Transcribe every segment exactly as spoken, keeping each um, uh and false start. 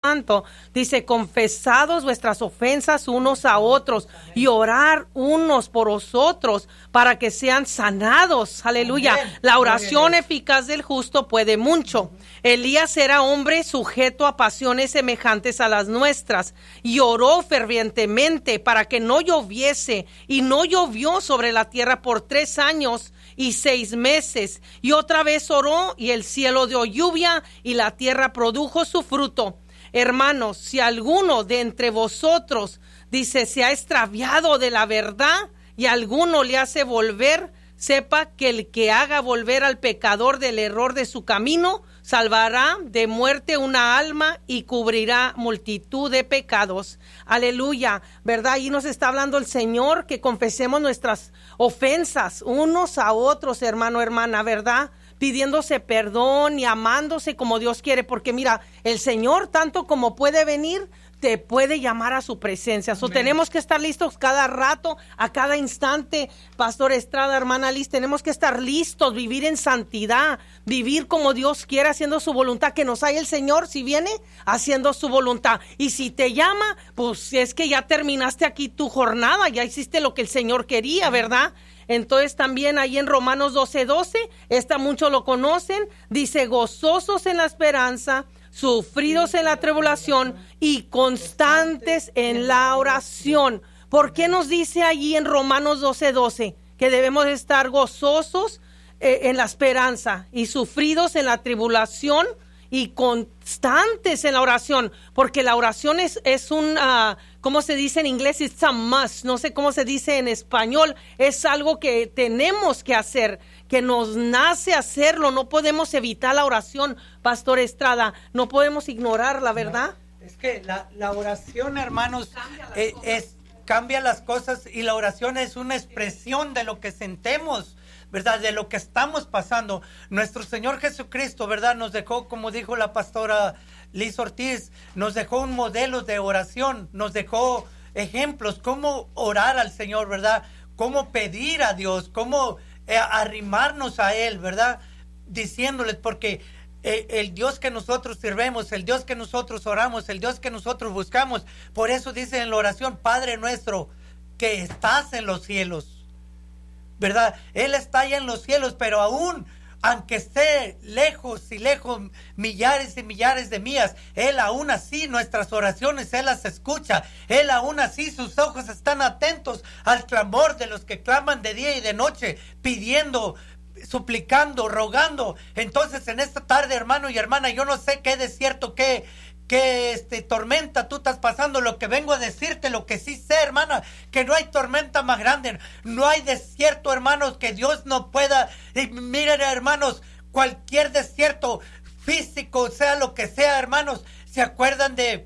Santo, dice, confesados vuestras ofensas unos a otros y orar unos por otros para que sean sanados. Aleluya. Amén. La oración eficaz del justo puede mucho. Elías era hombre sujeto a pasiones semejantes a las nuestras y oró fervientemente para que no lloviese, y no llovió sobre la tierra por tres años y seis meses. Y otra vez oró y el cielo dio lluvia y la tierra produjo su fruto. Hermanos, si alguno de entre vosotros, dice, se ha extraviado de la verdad y alguno le hace volver, sepa que el que haga volver al pecador del error de su camino, salvará de muerte una alma y cubrirá multitud de pecados. Aleluya, ¿verdad? Ahí nos está hablando el Señor que confesemos nuestras ofensas unos a otros, hermano, hermana, ¿verdad? Pidiéndose perdón y amándose como Dios quiere, porque mira, el Señor tanto como puede venir, te puede llamar a su presencia. So, tenemos que estar listos cada rato, a cada instante. Pastor Estrada, hermana Liz, tenemos que estar listos, vivir en santidad, vivir como Dios quiere, haciendo su voluntad, que nos haya el Señor si viene haciendo su voluntad. Y si te llama, pues es que ya terminaste aquí tu jornada, ya hiciste lo que el Señor quería, ¿verdad? Entonces también ahí en Romanos doce doce, esta muchos lo conocen, dice, gozosos en la esperanza, sufridos en la tribulación y constantes en la oración. ¿Por qué nos dice allí en Romanos doce doce que debemos estar gozosos eh, en la esperanza y sufridos en la tribulación y constantes en la oración? Porque la oración es, es un, uh, ¿cómo se dice en inglés? It's a must. No sé cómo se dice en español. Es algo que tenemos que hacer, que nos nace hacerlo. No podemos evitar la oración, Pastor Estrada. No podemos ignorarla, ¿verdad? No, es que la, la oración, hermanos, eh, es, cambia las cosas, y la oración es una expresión de lo que sentemos, ¿verdad? De lo que estamos pasando. Nuestro Señor Jesucristo, ¿verdad? Nos dejó, como dijo la pastora Liz Ortiz, nos dejó un modelo de oración, nos dejó ejemplos, cómo orar al Señor, ¿verdad? Cómo pedir a Dios, cómo eh, arrimarnos a Él, ¿verdad? Diciéndoles, porque eh, el Dios que nosotros sirvemos, el Dios que nosotros oramos, el Dios que nosotros buscamos, por eso dice en la oración, Padre nuestro, que estás en los cielos, ¿verdad? Él está allá en los cielos, pero aún, aunque esté lejos y lejos, millares y millares de millas, Él aún así, nuestras oraciones, Él las escucha. Él aún así, sus ojos están atentos al clamor de los que claman de día y de noche, pidiendo, suplicando, rogando. Entonces, en esta tarde, hermano y hermana, yo no sé qué desierto, qué... que este, tormenta tú estás pasando. Lo que vengo a decirte, lo que sí sé, hermana, que no hay tormenta más grande, no hay desierto, hermanos, que Dios no pueda. Y miren, hermanos, cualquier desierto físico, sea lo que sea, hermanos, ¿se acuerdan de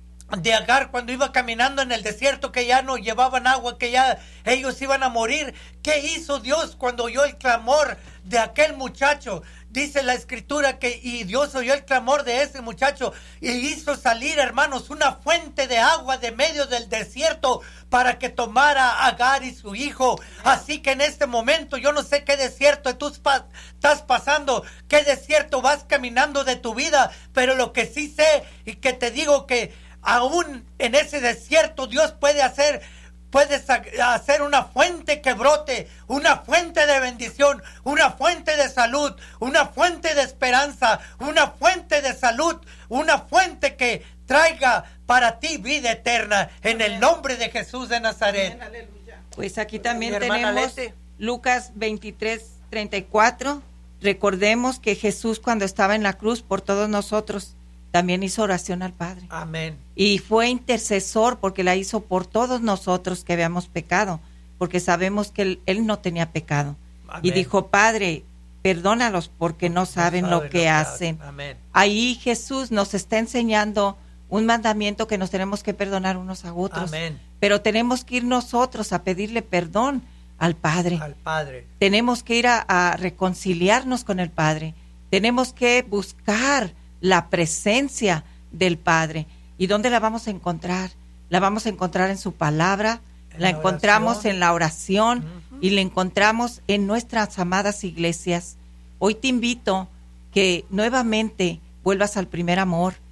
de Agar cuando iba caminando en el desierto, que ya no llevaban agua, que ya ellos iban a morir? ¿Qué hizo Dios cuando oyó el clamor de aquel muchacho? Dice la escritura que y Dios oyó el clamor de ese muchacho y hizo salir, hermanos, una fuente de agua de medio del desierto para que tomara Agar y su hijo. Así que en este momento yo no sé qué desierto tú pa- estás pasando, qué desierto vas caminando de tu vida, pero lo que sí sé y que te digo que aún en ese desierto Dios puede hacer Puedes hacer una fuente que brote, una fuente de bendición, una fuente de salud, una fuente de esperanza, una fuente de salud, una fuente que traiga para ti vida eterna, en el nombre de Jesús de Nazaret. Pues aquí también tenemos Lucas veintitrés treinta y cuatro. Recordemos que Jesús, cuando estaba en la cruz por todos nosotros, también hizo oración al Padre. Amén. Y fue intercesor, porque la hizo por todos nosotros que habíamos pecado, porque sabemos que él, él no tenía pecado. Amén. Y dijo, Padre, perdónalos porque no saben, no saben lo que, lo que hacen. Amén. Ahí Jesús nos está enseñando un mandamiento, que nos tenemos que perdonar unos a otros. Amén. Pero tenemos que ir nosotros a pedirle perdón al Padre. Al Padre. Tenemos que ir a, a reconciliarnos con el Padre. Tenemos que buscar la presencia del Padre. ¿Y dónde la vamos a encontrar? La vamos a encontrar en su palabra, la, la encontramos oración. En la oración, uh-huh. Y la encontramos en nuestras amadas iglesias. Hoy te invito que nuevamente vuelvas al primer amor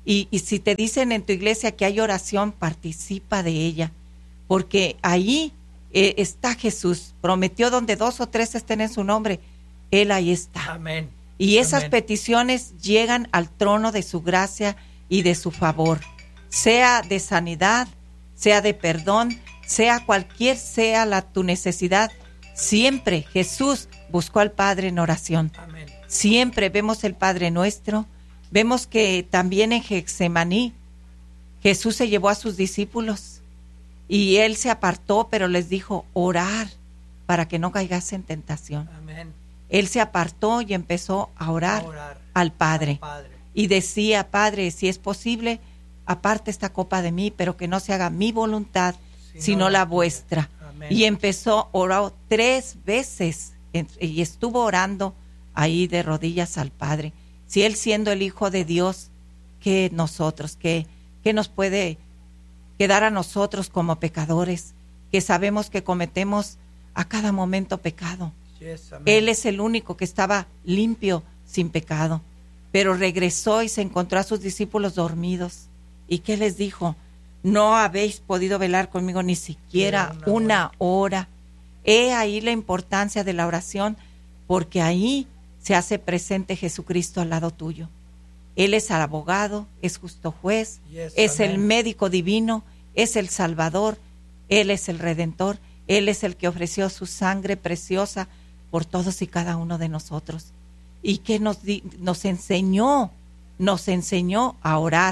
Y, y si te dicen en tu iglesia que hay oración, participa de ella, porque ahí eh, está Jesús. Prometió donde dos o tres estén en su nombre, Él ahí está. Amén. Y esas Amén. peticiones llegan al trono de su gracia y de su favor, sea de sanidad, sea de perdón, sea cualquier sea la tu necesidad. Siempre Jesús buscó al Padre en oración. Amén. Siempre vemos el Padre Nuestro. Vemos que también en Getsemaní Jesús se llevó a sus discípulos y Él se apartó, pero les dijo orar para que no caigas en tentación. Amén. Él se apartó y empezó a orar, A orar al Padre. al Padre. Y decía, Padre, si es posible, aparte esta copa de mí, pero que no se haga mi voluntad, Si sino no la la vuestra. Amén. Y empezó, oró tres veces en- y estuvo orando ahí de rodillas al Padre. Si Él siendo el Hijo de Dios, ¿qué nosotros? ¿Qué, qué nos puede quedar a nosotros como pecadores? Que sabemos que cometemos a cada momento pecado. Yes, amén. Él es el único que estaba limpio, sin pecado. Pero regresó y se encontró a sus discípulos dormidos. ¿Y qué les dijo? No habéis podido velar conmigo ni siquiera Una una hora. He ahí la importancia de la oración, porque ahí se hace presente Jesucristo al lado tuyo. Él es el abogado, es justo juez, Yes, es el amén. médico divino, es el Salvador, Él es el Redentor, Él es el que ofreció su sangre preciosa por todos y cada uno de nosotros. Y que nos, di, nos enseñó, nos enseñó a orar,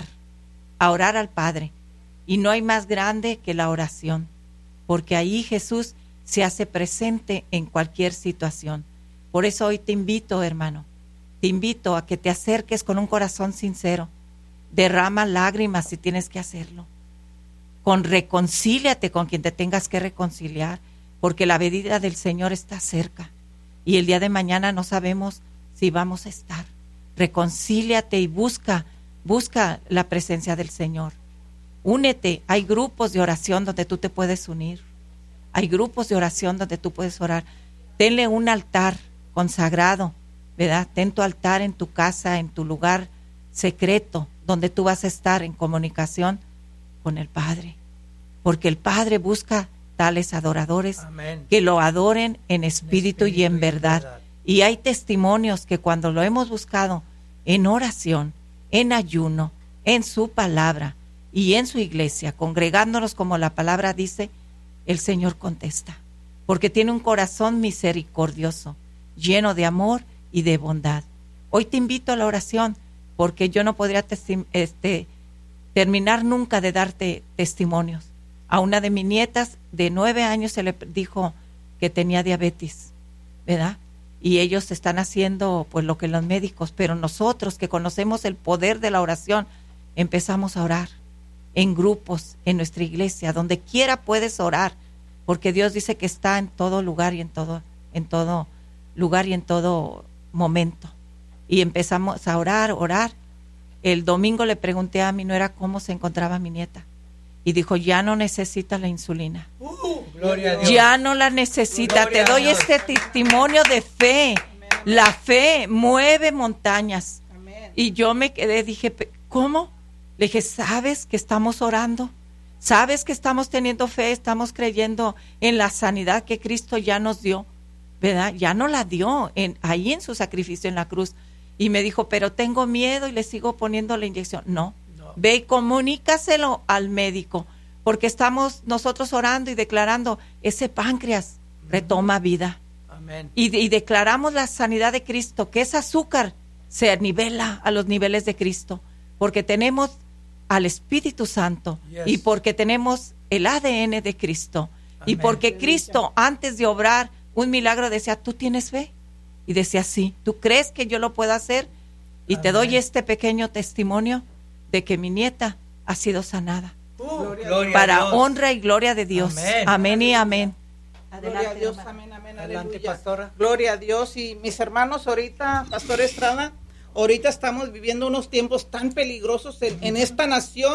a orar al Padre. Y no hay más grande que la oración, porque ahí Jesús se hace presente en cualquier situación. Por eso hoy te invito, hermano, te invito a que te acerques con un corazón sincero. Derrama lágrimas si tienes que hacerlo. Con reconcíliate con quien te tengas que reconciliar, porque la venida del Señor está cerca. Y el día de mañana no sabemos si vamos a estar. Reconcíliate y busca, busca la presencia del Señor. Únete, hay grupos de oración donde tú te puedes unir. Hay grupos de oración donde tú puedes orar. Tenle un altar consagrado, ¿verdad? Ten tu altar en tu casa, en tu lugar secreto, donde tú vas a estar en comunicación con el Padre. Porque el Padre busca tales adoradores Amén. que lo adoren en espíritu, espíritu y en y verdad. verdad. Y hay testimonios que cuando lo hemos buscado en oración, en ayuno, en su palabra y en su iglesia, congregándonos como la palabra dice, el Señor contesta, porque tiene un corazón misericordioso, lleno de amor y de bondad. Hoy te invito a la oración, porque yo no podría testi- este, terminar nunca de darte testimonios. A una de mis nietas de nueve años se le dijo que tenía diabetes, ¿verdad? Y ellos están haciendo pues lo que los médicos, pero nosotros que conocemos el poder de la oración, empezamos a orar en grupos, en nuestra iglesia, donde quiera puedes orar, porque Dios dice que está en todo lugar y en todo, en todo lugar y en todo momento. Y empezamos a orar, orar. El domingo le pregunté a mi nuera cómo se encontraba mi nieta. Y dijo, ya no necesita la insulina. Uh, gloria a Dios. Ya no la necesita. Gloria Te a doy Dios. este testimonio de fe. La fe mueve montañas. Amén. Y yo me quedé, dije, "Pe- ¿cómo? Le dije, ¿sabes que estamos orando? ¿Sabes que estamos teniendo fe? Estamos creyendo en la sanidad que Cristo ya nos dio, ¿verdad? Ya no la dio en, ahí en su sacrificio en la cruz. Y me dijo, pero tengo miedo y le sigo poniendo la inyección. No, No. ve y comunícaselo al médico, porque estamos nosotros orando y declarando, ese páncreas retoma vida. Amén. Y, y declaramos la sanidad de Cristo, que ese azúcar se nivela a los niveles de Cristo, porque tenemos al Espíritu Santo, Yes. y porque tenemos el A D N de Cristo, y Amén. porque Cristo antes de obrar un milagro decía, ¿tú tienes fe? Y decía, sí, ¿tú crees que yo lo puedo hacer? Y Amén. te doy este pequeño testimonio de que mi nieta ha sido sanada, Uh, Gloria a gloria a para Dios. honra y gloria de Dios. Amén. Amén y amén. Gloria a Dios, hermana. amén, amén, Adelante, aleluya. pastora. Gloria a Dios. Y mis hermanos, ahorita, Pastor Estrada, ahorita estamos viviendo unos tiempos tan peligrosos en, en esta nación,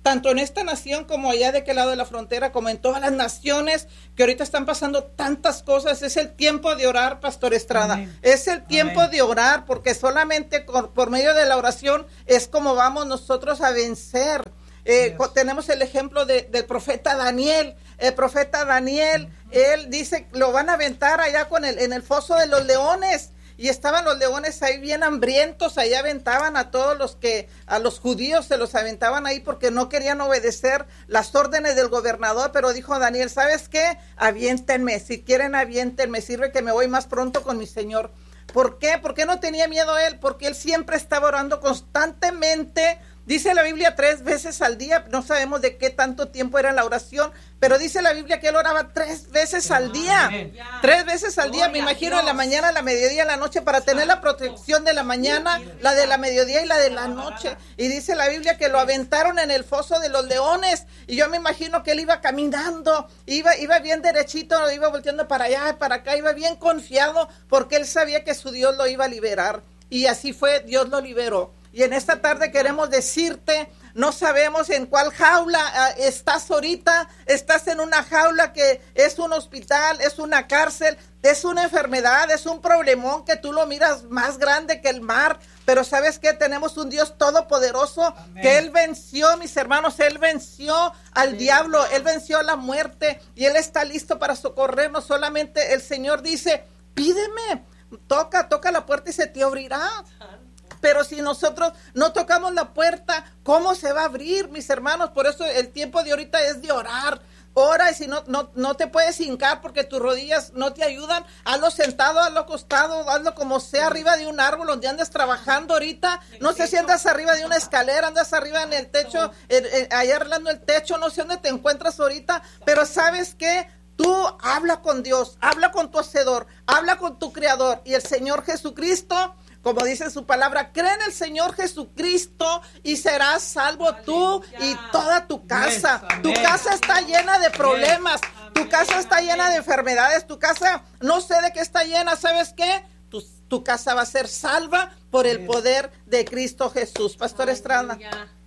tanto en esta nación como allá de aquel lado de la frontera, como en todas las naciones que ahorita están pasando tantas cosas. Es el tiempo de orar, Pastor Estrada. Amén. Es el tiempo Amén. de orar, porque solamente con, por medio de la oración es como vamos nosotros a vencer. Eh, tenemos el ejemplo de, del profeta Daniel. El profeta Daniel, él dice, lo van a aventar allá con el, en el foso de los leones. Y estaban los leones ahí bien hambrientos, ahí aventaban a todos los que, a los judíos se los aventaban ahí porque no querían obedecer las órdenes del gobernador, pero dijo Daniel, ¿sabes qué? Aviéntenme, si quieren aviéntenme, sirve que me voy más pronto con mi Señor. ¿Por qué? ¿Por qué no tenía miedo él? Porque él siempre estaba orando constantemente. Dice la Biblia tres veces al día, no sabemos de qué tanto tiempo era la oración, pero dice la Biblia que él oraba tres veces al día, tres veces al día, me imagino en la mañana, la mediodía, en la noche, para tener la protección de la mañana, la de la mediodía y la de la noche. Y dice la Biblia que lo aventaron en el foso de los leones, y yo me imagino que él iba caminando, iba, iba bien derechito, iba volteando para allá y para acá, iba bien confiado, porque él sabía que su Dios lo iba a liberar, y así fue, Dios lo liberó. Y en esta tarde queremos decirte, no sabemos en cuál jaula uh, estás ahorita, estás en una jaula que es un hospital, es una cárcel, es una enfermedad, es un problemón que tú lo miras más grande que el mar, pero ¿sabes qué? Tenemos un Dios todopoderoso. Amén. Que Él venció, mis hermanos, Él venció al Amén. diablo, Él venció a la muerte y Él está listo para socorrernos. Solamente el Señor dice, pídeme, toca, toca la puerta y se te abrirá. Pero si nosotros no tocamos la puerta, ¿cómo se va a abrir, mis hermanos? Por eso el tiempo de ahorita es de orar. Ora, y si no, no, no te puedes hincar porque tus rodillas no te ayudan, hazlo sentado, hazlo acostado, hazlo como sea, arriba de un árbol donde andes trabajando ahorita. No sé si andas arriba de una escalera, andas arriba en el techo, en, en, ahí arreglando el techo, no sé dónde te encuentras ahorita, pero ¿sabes qué? Tú habla con Dios, habla con tu Hacedor, habla con tu Creador, y el Señor Jesucristo, como dice su palabra, cree en el Señor Jesucristo y serás salvo tú y toda tu casa. Yes, tu casa está llena de problemas, yes, tu casa está llena de enfermedades, tu casa no sé de qué está llena, ¿sabes qué? Tu, tu casa va a ser salva por el poder de Cristo Jesús. Pastor Estrada.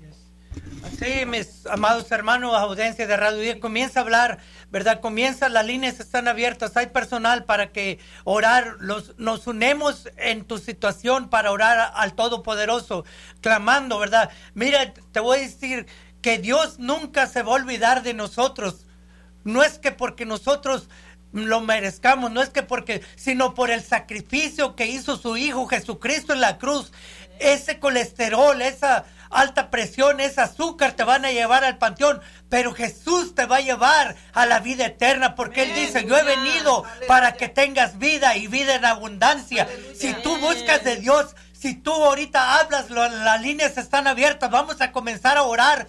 Sí, mis amados hermanos, audiencia de Radio diez, comienza a hablar, ¿verdad? Comienza, las líneas están abiertas, hay personal para que orar, los, nos unemos en tu situación para orar al Todopoderoso, clamando, ¿verdad? Mira, te voy a decir que Dios nunca se va a olvidar de nosotros, no es que porque nosotros lo merezcamos, no es que porque, sino por el sacrificio que hizo su Hijo Jesucristo en la cruz. Ese colesterol, esa alta presión, ese azúcar te van a llevar al panteón, pero Jesús te va a llevar a la vida eterna, porque Amén. Él dice, yo he venido Aleluya. Para que tengas vida y vida en abundancia. Aleluya. Si tú buscas de Dios, si tú ahorita hablas, lo, las líneas están abiertas, vamos a comenzar a orar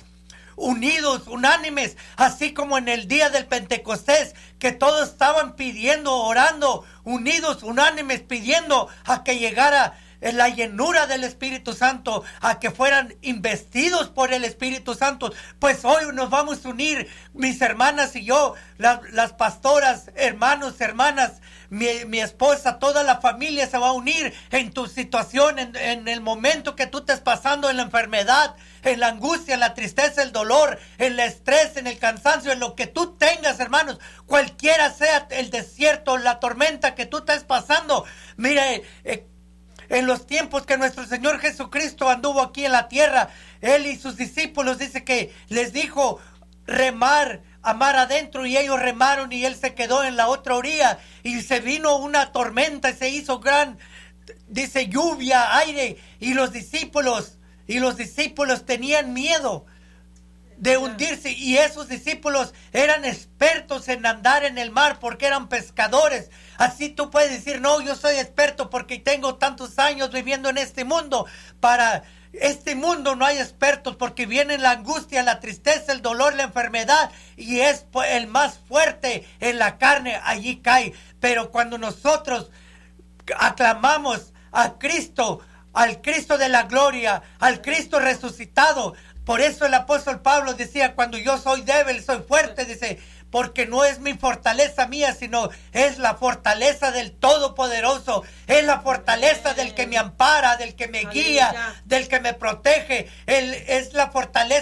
unidos, unánimes, así como en el día del Pentecostés, que todos estaban pidiendo, orando, unidos, unánimes, pidiendo a que llegara en la llenura del Espíritu Santo, a que fueran investidos por el Espíritu Santo. Pues hoy nos vamos a unir, mis hermanas y yo, la, las pastoras, hermanos, hermanas, mi, mi esposa, toda la familia se va a unir en tu situación, en, en el momento que tú estés pasando, en la enfermedad, en la angustia, en la tristeza, el dolor, en el estrés, en el cansancio, en lo que tú tengas, hermanos, cualquiera sea el desierto, la tormenta que tú estés pasando. Mire, eh, en los tiempos que nuestro Señor Jesucristo anduvo aquí en la tierra, Él y sus discípulos, dice que les dijo remar, amar adentro, y ellos remaron y Él se quedó en la otra orilla, y se vino una tormenta y se hizo gran, dice, lluvia, aire, y los discípulos, y los discípulos tenían miedo de hundirse, y esos discípulos eran expertos en andar en el mar porque eran pescadores. Así tú puedes decir, no, yo soy experto porque tengo tantos años viviendo en este mundo. Para este mundo no hay expertos, porque viene la angustia, la tristeza, el dolor, la enfermedad, y es el más fuerte en la carne, allí cae. Pero cuando nosotros aclamamos a Cristo, al Cristo de la gloria, al Cristo resucitado, por eso el apóstol Pablo decía, cuando yo soy débil, soy fuerte, dice, porque no es mi fortaleza mía, sino es la fortaleza del Todopoderoso, es la fortaleza del que me ampara, del que me guía, del que me protege, Él es la fortaleza del que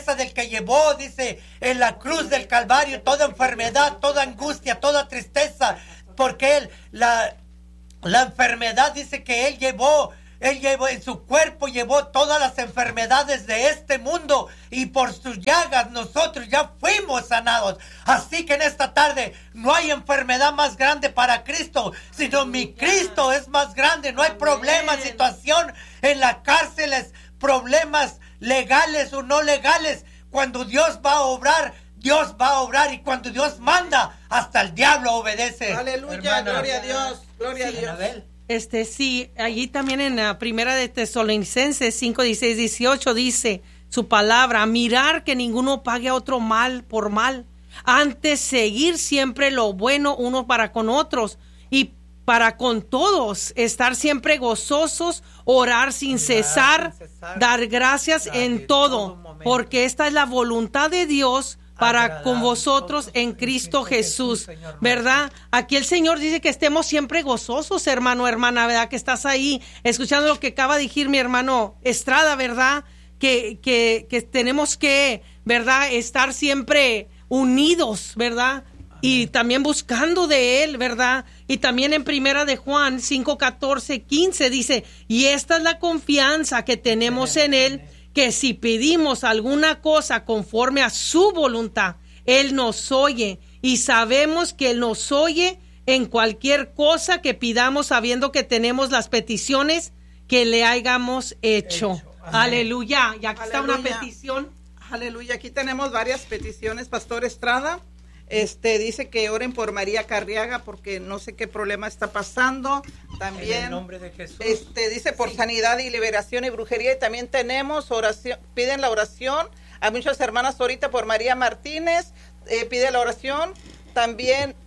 que llevó, dice, en la cruz del Calvario, toda enfermedad, toda angustia, toda tristeza, porque Él, la, la enfermedad, dice que Él llevó, Él llevó en su cuerpo, llevó todas las enfermedades de este mundo, y por sus llagas nosotros ya fuimos sanados. Así que en esta tarde no hay enfermedad más grande para Cristo, sino mi Cristo es más grande. No hay problema, situación en las cárceles, problemas legales o no legales. Cuando Dios va a obrar, Dios va a obrar, y cuando Dios manda, hasta el diablo obedece. Aleluya, hermana. Gloria a Dios, gloria sí, a Dios. Anabel. Este sí, allí también en la primera de Tesalonicenses cinco, dieciséis, dieciocho dice su palabra: mirar que ninguno pague a otro mal por mal, antes seguir siempre lo bueno unos para con otros y para con todos, estar siempre gozosos, orar sin cesar, sin cesar dar gracias dar en todo, todo porque esta es la voluntad de Dios para agradar con vosotros en Cristo Jesús, Jesús ¿verdad? Aquí el Señor dice que estemos siempre gozosos, hermano, hermana, ¿verdad? Que estás ahí escuchando lo que acaba de decir mi hermano Estrada, ¿verdad? Que, que, que tenemos que, ¿verdad? Estar siempre unidos, ¿verdad? Y también buscando de Él, ¿verdad? Y también en primera de Juan cinco, catorce, quince dice, y esta es la confianza que tenemos en Él, que si pedimos alguna cosa conforme a su voluntad, Él nos oye, y sabemos que Él nos oye en cualquier cosa que pidamos, sabiendo que tenemos las peticiones que le hayamos hecho. hecho. Aleluya. Y aquí Aleluya. Está una petición. Aleluya. Aquí tenemos varias peticiones, Pastor Estrada. Este dice que oren por María Carriaga porque no sé qué problema está pasando. También en el nombre de Jesús. Este dice por sí. sanidad y liberación y brujería. Y también tenemos oración, piden la oración a muchas hermanas ahorita por María Martínez, eh, pide la oración. También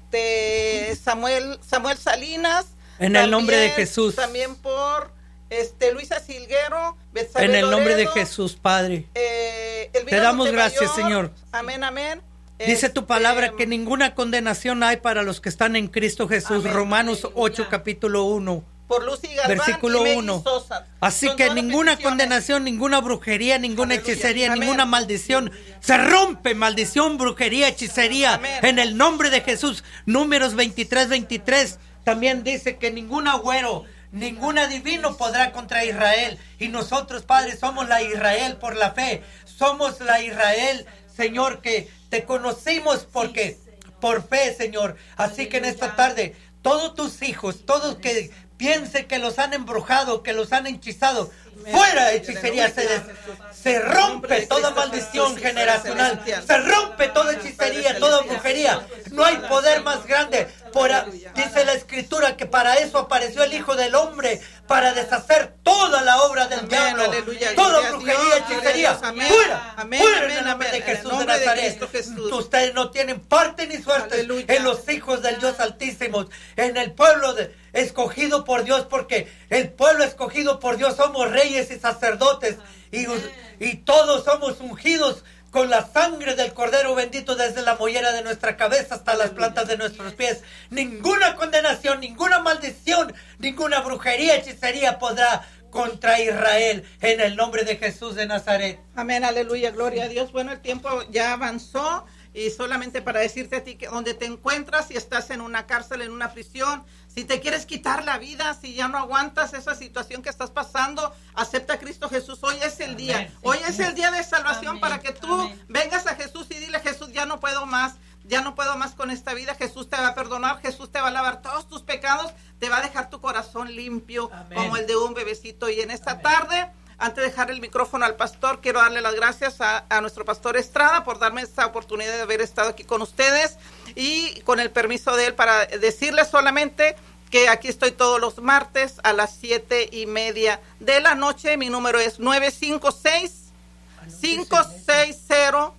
este Samuel Samuel Salinas. En también, el nombre de Jesús. También por este Luisa Silguero. Betsabe en el Loredo, nombre de Jesús, Padre. Eh, Te damos gracias, Señor. Amén, amén. Dice tu palabra este, que ninguna condenación hay para los que están en Cristo Jesús. Amén. Romanos ocho, capítulo uno. Por Lucy Galván versículo y uno. Sosa. Así Son que ninguna condenación, ninguna brujería, ninguna Aleluya. hechicería, Amén. ninguna maldición. Se rompe maldición, brujería, hechicería. Amén. En el nombre de Jesús. Números veintitrés, veintitrés. También dice que ningún agüero, ningún adivino podrá contra Israel. Y nosotros, Padre, somos la Israel por la fe. Somos la Israel, Señor, que te conocimos porque por fe, Señor. Así que en esta tarde, todos tus hijos, todos que piensen que los han embrujado, que los han hechizado, fuera hechicería, se, des, se rompe toda maldición generacional, se rompe toda hechicería, toda brujería. No hay poder más grande. Por, dice la Escritura que para eso apareció el Hijo del Hombre, para deshacer toda la obra del amén, diablo, aleluya, toda brujería, hechicería. Fuera, amén, fuera en el nombre amén, de Jesús de Nazaret. De Ustedes no tienen parte ni suerte aleluya. En los hijos del Dios Altísimo, en el pueblo de, escogido por Dios, porque el pueblo escogido por Dios somos reyes y sacerdotes, y, y todos somos ungidos con la sangre del Cordero bendito desde la mollera de nuestra cabeza hasta las plantas de nuestros pies. Ninguna condenación, ninguna maldición, ninguna brujería, hechicería podrá contra Israel, en el nombre de Jesús de Nazaret. Amén, aleluya, gloria a Dios. Bueno, el tiempo ya avanzó. Y solamente para decirte a ti que donde te encuentras, si estás en una cárcel, en una prisión, si te quieres quitar la vida, si ya no aguantas esa situación que estás pasando, acepta a Cristo Jesús. Hoy es el día. Amén. Hoy es el día de salvación. Amén. Para que tú Amén. vengas a Jesús y dile, Jesús, ya no puedo más. Ya no puedo más con esta vida. Jesús te va a perdonar. Jesús te va a lavar todos tus pecados. Te va a dejar tu corazón limpio. Amén. Como el de un bebecito. Y en esta Amén. tarde, antes de dejar el micrófono al pastor, quiero darle las gracias a, a nuestro pastor Estrada por darme esta oportunidad de haber estado aquí con ustedes y con el permiso de él para decirles solamente que aquí estoy todos los martes a las siete y media de la noche. Mi número es nueve cinco seis, cinco seis cero,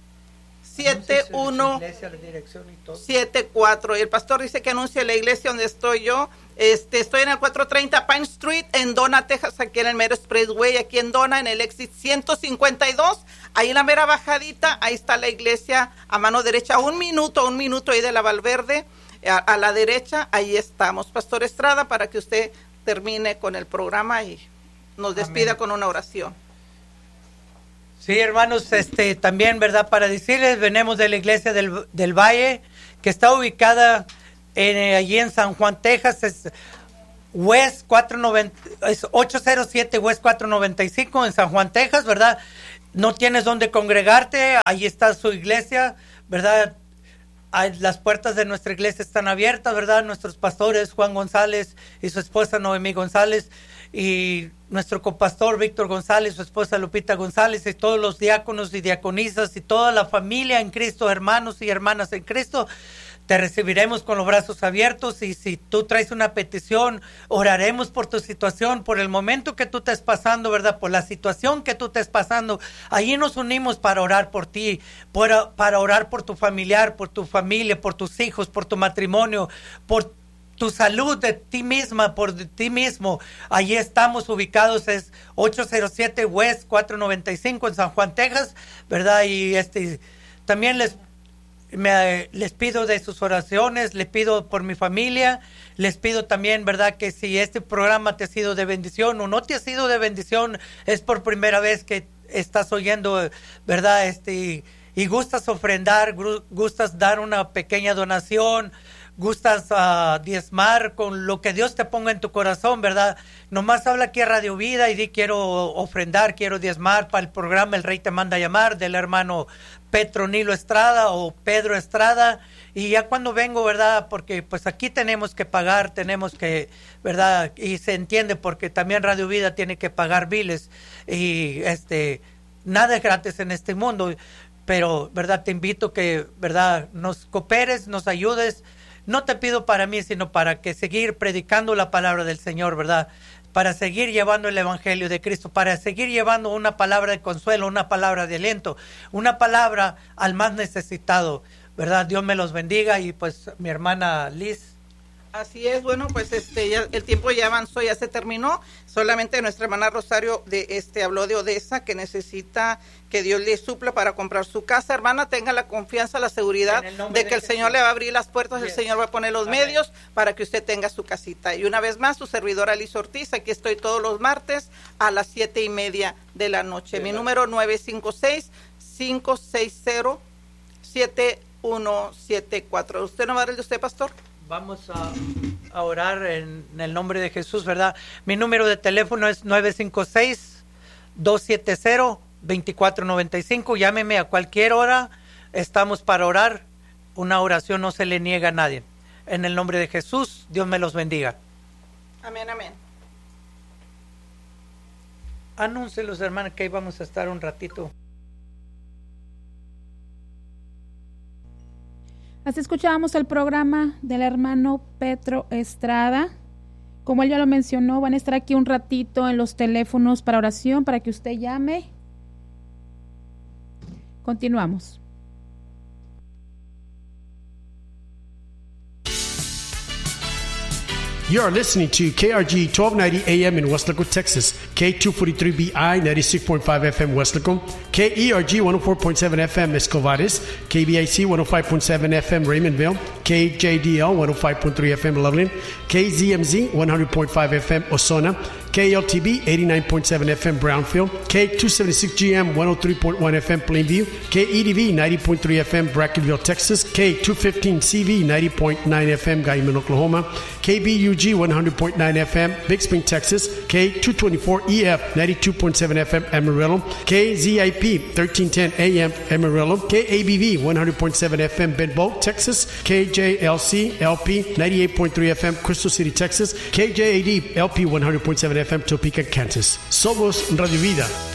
siete uno siete cuatro. Y el pastor dice que anuncie la iglesia donde estoy yo. Este, estoy en el cuatrocientos treinta Pine Street en Donna, Texas, aquí en el mero Expressway, aquí en Donna, en el exit ciento cincuenta y dos, ahí en la mera bajadita, ahí está la iglesia a mano derecha, un minuto, un minuto ahí de la Valverde, a, a la derecha, ahí estamos. Pastor Estrada, para que usted termine con el programa y nos despida Amén. Con una oración. Sí, hermanos, este, también, ¿verdad? Para decirles, venimos de la iglesia del, del Valle, que está ubicada en, allí en San Juan, Texas, es West cuatrocientos noventa, es ochocientos siete West cuatrocientos noventa y cinco en San Juan, Texas, ¿verdad? No tienes dónde congregarte, ahí está su iglesia, ¿verdad? Las puertas de nuestra iglesia están abiertas, ¿verdad? Nuestros pastores, Juan González y su esposa Noemí González, y nuestro copastor Víctor González, su esposa Lupita González, y todos los diáconos y diaconisas y toda la familia en Cristo, hermanos y hermanas en Cristo, te recibiremos con los brazos abiertos, y si tú traes una petición, oraremos por tu situación, por el momento que tú estés pasando, ¿verdad? Por la situación que tú estés pasando. Allí nos unimos para orar por ti, por, para orar por tu familiar, por tu familia, por tus hijos, por tu matrimonio, por tu salud de ti misma, por de ti mismo. Allí estamos ubicados, es ochocientos siete West cuatrocientos noventa y cinco en San Juan, Texas, ¿verdad? Y este también les Me, les pido de sus oraciones, les pido por mi familia, les pido también, ¿verdad? Que si este programa te ha sido de bendición o no te ha sido de bendición, es por primera vez que estás oyendo, ¿verdad? Este, y gustas ofrendar, gustas dar una pequeña donación, gustas uh, diezmar con lo que Dios te ponga en tu corazón, ¿verdad? Nomás habla aquí a Radio Vida y di quiero ofrendar, quiero diezmar para el programa El Rey Te Manda a Llamar, del hermano Petronilo Estrada o Pedro Estrada, y ya cuando vengo, ¿verdad? Porque pues aquí tenemos que pagar, tenemos que, ¿verdad? Y se entiende porque también Radio Vida tiene que pagar biles, y este, nada es gratis en este mundo, pero, ¿verdad? Te invito que, ¿verdad? Nos cooperes, nos ayudes. No te pido para mí, sino para que seguir predicando la palabra del Señor, ¿verdad? Para seguir llevando el Evangelio de Cristo, para seguir llevando una palabra de consuelo, una palabra de aliento, una palabra al más necesitado, ¿verdad? Dios me los bendiga, y pues mi hermana Liz. Así es, bueno, pues este ya el tiempo ya avanzó, ya se terminó. Solamente nuestra hermana Rosario de este habló de Odessa, que necesita que Dios le supla para comprar su casa. Hermana, tenga la confianza, la seguridad de que el Señor le va a abrir las puertas, el Señor va a poner los medios para que usted tenga su casita. Y una vez más, su servidora Liz Ortiz, aquí estoy todos los martes a las siete y media de la noche. Mi número nueve cinco seis, cinco seis cero, siete uno siete cuatro. ¿Usted no va a dar el de usted, pastor? Vamos a, a orar en, en el nombre de Jesús, ¿verdad? Mi número de teléfono es nueve cinco seis, dos siete cero, dos cuatro nueve cinco. Llámeme a cualquier hora. Estamos para orar. Una oración no se le niega a nadie. En el nombre de Jesús, Dios me los bendiga. Amén, amén. Anúncelos, hermanos, que ahí vamos a estar un ratito. Así escuchábamos el programa del hermano Petro Estrada. Como él ya lo mencionó, van a estar aquí un ratito en los teléfonos para oración, para que usted llame. Continuamos. You are listening to K R G twelve ninety A M in Weslaco, Texas, K two forty-three B I ninety-six point five F M Weslaco, K E R G one oh four point seven F M Escovadis, K B I C one oh five point seven F M Raymondville, K J D L one oh five point three F M Loveland, K Z M Z one hundred point five F M Osona, K L T B eighty-nine point seven F M Brownfield, K two seventy-six G M one oh three point one F M Plainview, K E D V ninety point three F M Brackenville, Texas, K two fifteen C V ninety point nine F M Guyman, Oklahoma, K B U G one hundred point nine F M Big Spring, Texas, K two twenty-four E F ninety-two point seven F M Amarillo, K Z I P thirteen ten A M Amarillo, K A B V one hundred point seven F M Benbow, Texas, K J L C L P ninety-eight point three F M Crystal City, Texas, K J A D L P one hundred point seven F M Topeka, Kansas. Somos Radio Vida.